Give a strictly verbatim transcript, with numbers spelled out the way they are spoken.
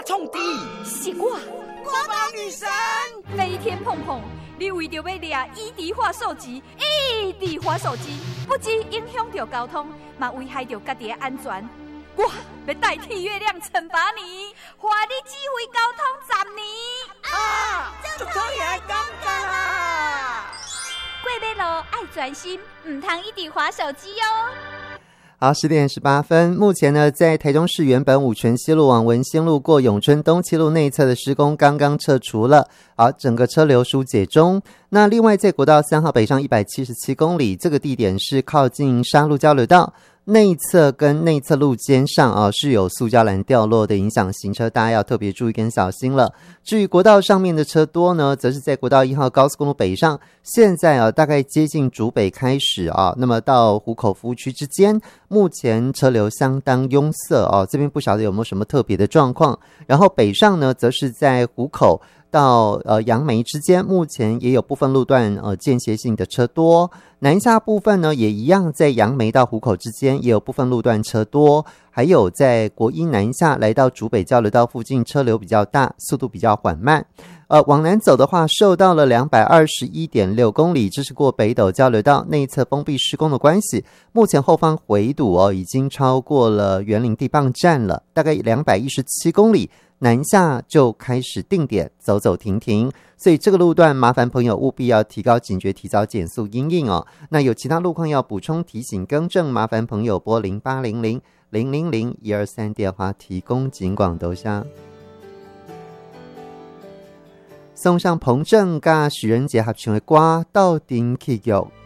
创的？ 是我， 国宝女神飞天碰碰，你为着要抓伊迪化手机，伊迪化手机不只影响到交通，嘛危害到家己的安全。我要代替月亮惩罚你，还你指挥交通十年。 啊！足讨厌感觉啦！ 过马路爱专心，唔通一直滑手机哦。 好，十点十八分。目前呢，在台中市原本五权西路往文心路过永春东七路内侧的施工刚刚撤除了，好，整个车流疏解中。那另外在国道三号北上一百七十七公里，这个地点是靠近沙路交流道内侧跟内侧路肩上啊是有塑胶栏掉落的影响行车，大家要特别注意跟小心了。至于国道上面的车多呢，则是在国道一号高速公路北上，现在啊大概接近竹北开始啊，那么到湖口服务区之间，目前车流相当拥塞啊，这边不晓得有没有什么特别的状况。然后北上呢，则是在湖口到呃杨梅之间，目前也有部分路段呃间歇性的车多。南下部分呢，也一样在杨梅到湖口之间也有部分路段车多，还有在国一南下来到竹北交流道附近车流比较大，速度比较缓慢。呃，往南走的话，受到了 两百二十一点六公里，这是过北斗交流道内侧封闭施工的关系，目前后方回堵哦，已经超过了园林地磅站了，大概两百一十七公里。南下就开始定点走走停停，所以这个路段麻烦朋友务必要提高警觉，提早减速因应哦。那有其他路况要补充提醒更正，麻烦朋友拨零八零零零零零一二三电话提供警广投下。送上彭正甲许仁杰合唱的歌《斗阵去玉》。